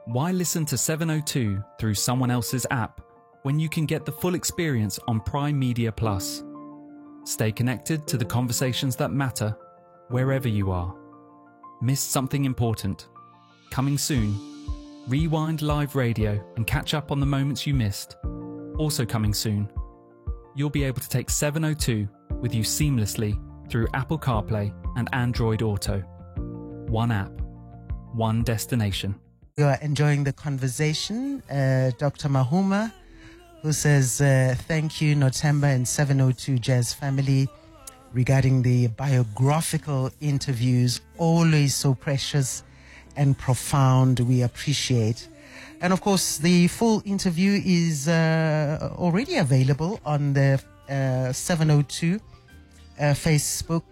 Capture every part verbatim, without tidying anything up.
Why listen to seven oh two through someone else's app when you can get the full experience on Prime Media Plus? Stay connected to the conversations that matter wherever you are. Missed something important? Coming soon. Rewind live radio and catch up on the moments you missed. Also coming soon. You'll be able to take seven oh two with you seamlessly through Apple CarPlay and Android Auto. One app, one destination. You are enjoying the conversation. Uh, Doctor Mahuma, who says, uh, thank you, Notemba and seven oh two Jazz family, regarding the biographical interviews, always so precious and profound. We appreciate. And of course, the full interview is uh, already available on the uh, seven oh two uh, Facebook,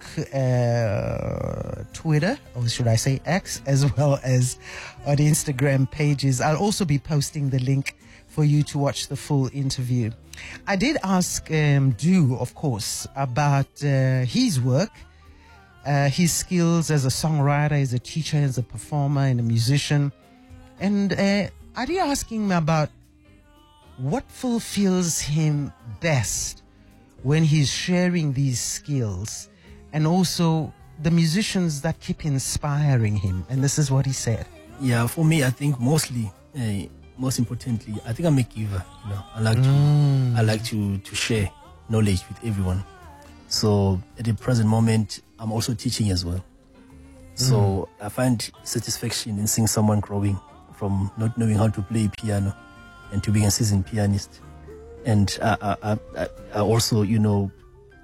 uh, Twitter, or should I say X, as well as on Instagram pages. I'll also be posting the link for you to watch the full interview. I did ask um, Du, of course, about uh, his work, uh, his skills as a songwriter, as a teacher, as a performer, and a musician. And uh, I did ask him about what fulfills him best when he's sharing these skills, and also the musicians that keep inspiring him. And this is what he said. Yeah, for me, I think mostly... Uh, most importantly, I think I'm a giver. You know, I like Mm. to, I like to, to share knowledge with everyone. So at the present moment, I'm also teaching as well. So I find satisfaction in seeing someone growing from not knowing how to play piano and to being a seasoned pianist. And I, I, I, I also, you know,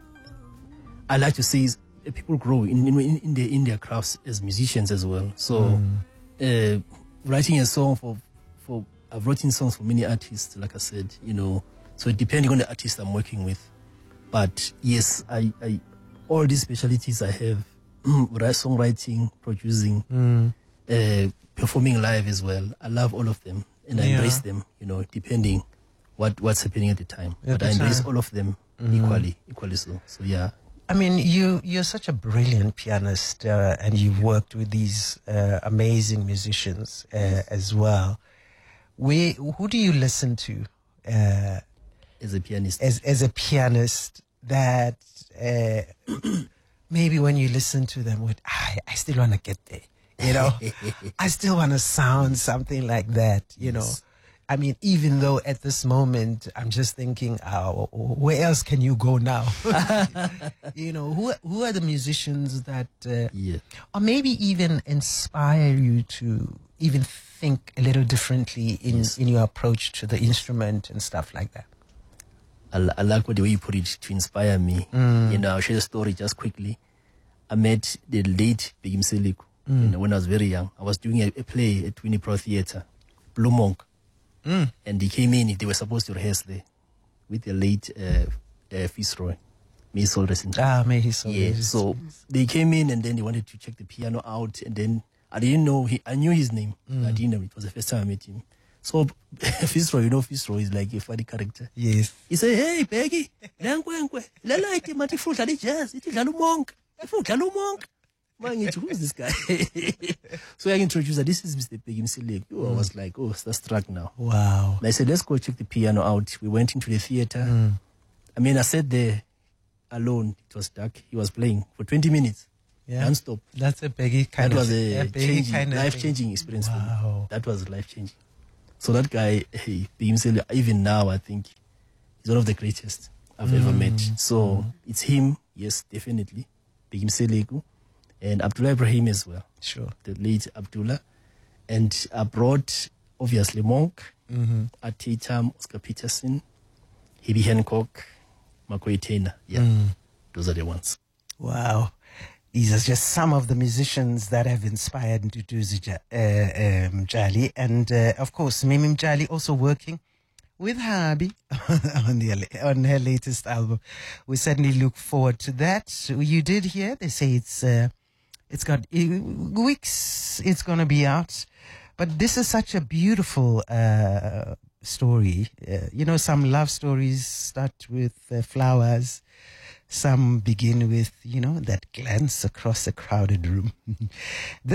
I like to see people grow in in, in their in their crafts as musicians as well. So uh, writing a song for for I've written songs for many artists, like I said, you know, so depending on the artist I'm working with. But yes, I, I all these specialties I have, songwriting, producing, Mm. uh, performing live as well. I love all of them and I Yeah. embrace them, you know, depending what what's happening at the time. At but the I embrace time. all of them equally, equally so. So yeah. I mean, you, you're such a brilliant pianist, uh, and you've worked with these uh, amazing musicians uh, as well. Where, who do you listen to uh, As a pianist. as as a pianist that uh, maybe when you listen to them, with I, I still want to get there, you know, I still want to sound something like that, you know. Yes. I mean, even though at this moment I'm just thinking, oh, where else can you go now? You know, who who are the musicians that, uh, Yeah. or maybe even inspire you to even think a little differently in, Yes. in your approach to the instrument and stuff like that? I, I like what the way you put it, to inspire me. You know, I'll share a story just quickly. I met the late Bheki Mseleku, you know, when I was very young. I was doing a, a play at Winnie Pro Theatre, Blue Monk. Mm. And they came in, they were supposed to rehearse there with the late uh, uh, Fitzroy. May his soul rest in peace. Ah, may he so. Yeah, so they came in and then they wanted to check the piano out, and then I didn't know, he, I knew his name. I didn't know, it was the first time I met him. So Fitzroy, you know, Fitzroy is like a funny character. Yes. He said, hey, Peggy, lenkwenkwe, lela iti mati fu dlala jazz, iti dlala monk, fu dlala monk. Man, who's this guy? So I introduced her, this is Mister Bheki Mseleku. I was like, oh, starstruck now. Wow. And I said, let's go check the piano out. We went into the theater. I mean, I sat there alone. It was dark. He was playing for twenty minutes, Yeah. non-stop. That's a biggie kind That of was a biggie changing, kind of life-changing experience for Wow. me. That was life-changing. So that guy, hey, Bheki Mseleku, even now, I think he's one of the greatest I've ever met. So it's him, yes, definitely. Bheki Mseleku. And Abdullah Ibrahim as well, Sure. the late Abdullah. And I brought, obviously, Monk, Mm-hmm. Atitam, Oscar Peterson, Herbie Hancock, Makoy Taylor. Yeah, those are the ones. Wow. These are just some of the musicians that have inspired Nduduzi Ja- uh, um, Jali. And, uh, of course, Mimi Jali also working with Habi on, the, on her latest album. We certainly look forward to that. You did hear, they say it's uh, it's got uh, weeks it's going to be out. But this is such a beautiful uh, story. Uh, you know, some love stories start with uh, flowers. Some begin with, you know, that glance across a crowded room.